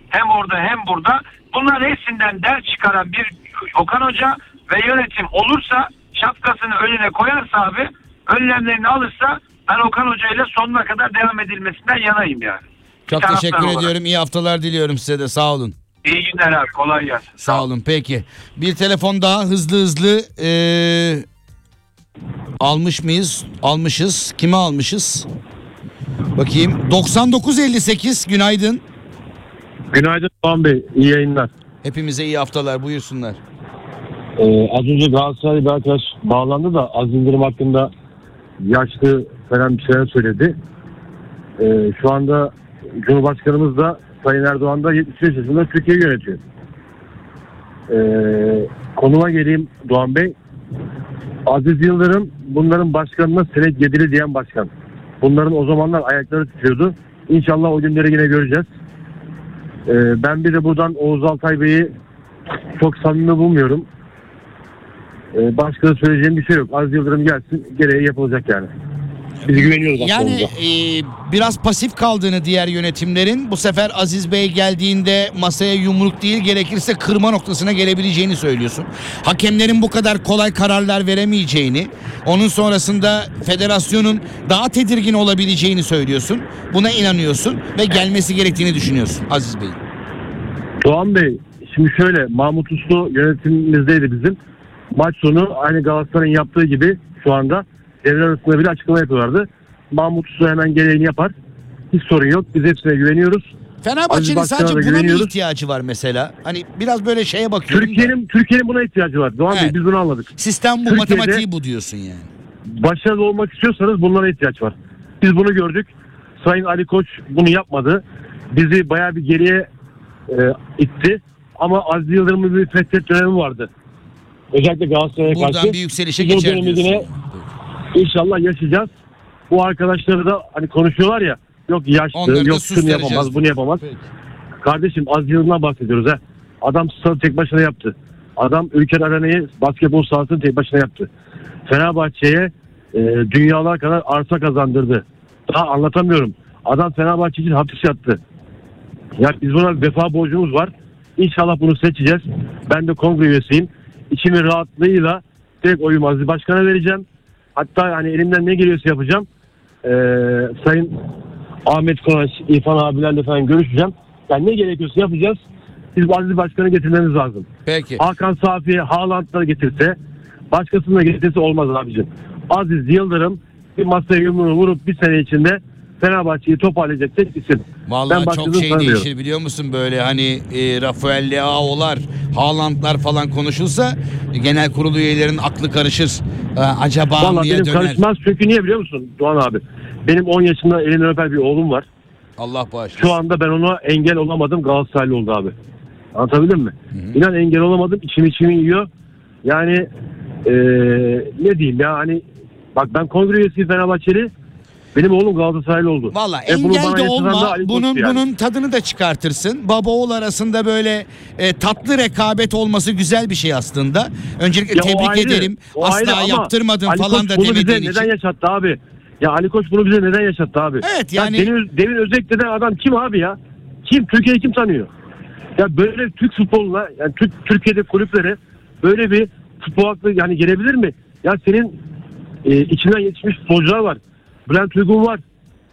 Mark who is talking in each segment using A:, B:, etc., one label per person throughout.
A: hem orada hem burada. Bunların hepsinden ders çıkaran bir Okan Hoca ve yönetim olursa, şapkasını önüne koyarsa abi, önlemlerini alırsa, ben Okan Hoca ile sonuna kadar devam edilmesinden yanayım yani.
B: Çok teşekkür ediyorum. İyi haftalar diliyorum size de. Sağ olun.
A: İyi günler abi. Kolay gelsin.
B: Sağ olun. Peki. Bir telefon daha hızlı almış mıyız? Almışız. Kime almışız? Bakayım. 9958 günaydın.
C: Günaydın Doğan Bey. İyi yayınlar.
B: Hepimize iyi haftalar. Buyursunlar.
C: Az önce Galatasaraylı bir arkadaş bağlandı da Aziz Yıldırım hakkında yaşlı falan bir şeyler söyledi. Şu anda Cumhurbaşkanımız da Sayın Erdoğan da 75 yaşında Türkiye'yi yönetiyor. Konuma geleyim Doğan Bey. Aziz Yıldırım bunların başkanına senet yedili diyen başkan. Bunların o zamanlar ayakları tutuyordu. İnşallah o günleri yine göreceğiz. Ben bir de buradan Oğuz Altay Bey'i çok samimi bulmuyorum. Başka da söyleyeceğim bir şey yok. Aziz Yıldırım gelsin, gereği yapılacak yani. Biz güveniyoruz.
B: Yani biraz pasif kaldığını diğer yönetimlerin, bu sefer Aziz Bey geldiğinde masaya yumruk değil gerekirse kırma noktasına gelebileceğini söylüyorsun. Hakemlerin bu kadar kolay kararlar veremeyeceğini, onun sonrasında federasyonun daha tedirgin olabileceğini söylüyorsun. Buna inanıyorsun ve gelmesi gerektiğini düşünüyorsun Aziz Bey.
C: Doğan Bey, şimdi şöyle, Mahmut Uslu yönetimimizdeydi bizim. Maç sonu aynı Galatasaray'ın yaptığı gibi şu anda devre arasında bile açıklama yapıyorlardı. Mahmut Uslu hemen gereğini yapar. Hiç sorun yok. Biz hepsine güveniyoruz.
B: Fenerbahçe'nin sadece buna mı ihtiyacı var mesela? Hani biraz böyle şeye bakıyorum.
C: Türkiye'nin buna ihtiyacı var. Doğan Bey, biz bunu anladık.
B: Sistem bu, matematiği bu diyorsun yani.
C: Başarılı olmak istiyorsanız bunlara ihtiyaç var. Biz bunu gördük. Sayın Ali Koç bunu yapmadı. Bizi bayağı bir geriye itti. Ama Aziz Yıldırım'ın bir fethet dönemi vardı. Özellikle Galatasaray'a karşı.
B: Buradan bir yükselişe geçer diyorsun.
C: İnşallah yaşayacağız. Bu arkadaşları da hani konuşuyorlar ya, yok yaşlı, yok şunu yapamaz, bunu yapamaz. Peki. Kardeşim, Aziz Yıldırım'dan bahsediyoruz ha. Adam stadı tek başına yaptı. Adam Ülker Arena'yı, basketbol sahasını tek başına yaptı. Fenerbahçe'ye dünyalar kadar arsa kazandırdı. Daha anlatamıyorum. Adam Fenerbahçe için hapis yattı. Ya biz buna bir vefa borcumuz var. İnşallah bunu seçeceğiz. Ben de kongre üyesiyim. İçimin rahatlığıyla direkt oyumu Aziz Başkan'a vereceğim. Hatta hani elimden ne geliyorsa yapacağım. Sayın Ahmet Konaş, İrfan abilerle falan görüşeceğim. Yani ne gerekiyorsa yapacağız. Biz Aziz Başkan'ı getirmemiz lazım.
B: Peki.
C: Hakan Safi, Haaland'ları getirse, başkasını da getirse olmaz abicim. Aziz Yıldırım bir masaya yumruğunu vurup bir sene içinde Fenerbahçe'yi toparlayacak tek isim.
B: Vallahi çok şey değişir biliyor musun, böyle hani Rafael Leao'lar, Haaland'lar falan konuşulsa genel kurulu üyelerinin aklı karışır. Acaba
C: vallahi
B: diye
C: benim
B: döner.
C: karışmaz, çünkü niye biliyor musun Doğan abi? Benim 10 yaşında elini öper bir oğlum var.
B: Allah bağışlasın.
C: Şu anda ben ona engel olamadım, Galatasaraylı oldu abi. Anlatabildim mi?
B: Hı.
C: İnan engel olamadım, içimi yiyor. Yani ne diyeyim ya, hani bak ben kongre üyesiyim Fenerbahçeli. Benim oğlum Galatasaraylı oldu.
B: Valla engel de olma. Bunun
C: yani.
B: Bunun tadını da çıkartırsın. Baba oğul arasında böyle tatlı rekabet olması güzel bir şey aslında. Öncelikle
C: ya
B: tebrik ederim. Asla yaptırmadım
C: Ali
B: falan
C: Koç
B: da
C: bunu
B: demediğin
C: bize
B: için.
C: neden yaşattı abi? Ya Ali Koç bunu bize neden yaşattı abi?
B: Evet yani.
C: Demin Özek denen adam kim abi ya? Kim? Türkiye'yi kim tanıyor? Ya böyle Türk futboluna, yani Türkiye'de kulüplere böyle bir futbol aklı yani gelebilir mi? Ya senin içinden yetişmiş futbolcular var. Bülent Uygun var.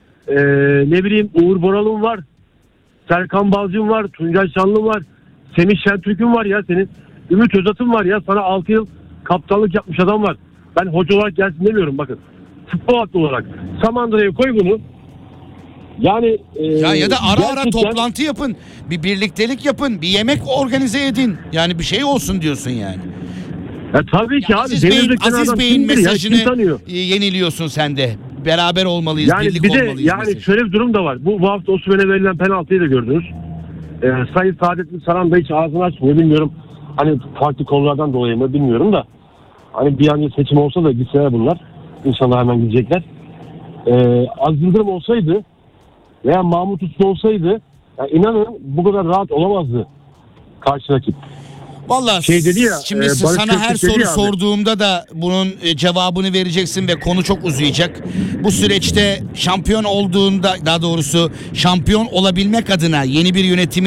C: Ne bileyim Uğur Boral'ın var. Serkan Balcı'nın var. Tuncay Şanlı var. Semih Şentürk'ün var ya senin. Ümit Özat'ın var ya. Sana 6 yıl kaptanlık yapmış adam var. Ben hoca olarak gelsin demiyorum bakın. Futbol aklı olarak. Samandıra'ya koy bunu. Yani
B: ya da ara
C: gerçekten
B: toplantı yapın. Bir birliktelik yapın. Bir yemek organize edin. Yani bir şey olsun diyorsun yani.
C: Ya tabii ki abi.
B: Aziz Bey'in mesajını yeniliyorsun sen de. Beraber olmalıyız,
C: yani
B: birlik
C: bir de,
B: olmalıyız.
C: Yani
B: mesajı.
C: şöyle bir durum da var. Bu hafta Osimhen'e verilen penaltıyı da gördünüz. Sayın Saadettin Saran da hiç ağzını açmıyor. Bilmiyorum hani farklı konulardan dolayı mı bilmiyorum da. Hani bir an seçim olsa da gitseler bunlar. İnşallah hemen gidecekler. Aziz Yıldırım olsaydı veya Mahmut Uslu olsaydı ya inanın bu kadar rahat olamazdı karşı rakip.
B: Vallahi şimdi sana her soru sorduğumda da bunun cevabını vereceksin ve konu çok uzayacak. Bu süreçte şampiyon olduğunda, daha doğrusu şampiyon olabilmek adına yeni bir yönetim